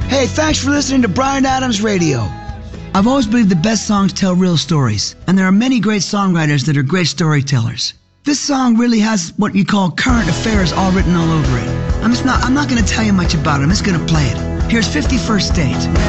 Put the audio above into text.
Hey, thanks for listening to Bryan Adams Radio. I've always believed the best songs tell real stories, and there are many great songwriters that are great storytellers. This song really has what you call current affairs all written all over it. I'm not going to tell you much about it. I'm just going to play it. Here's 51st State.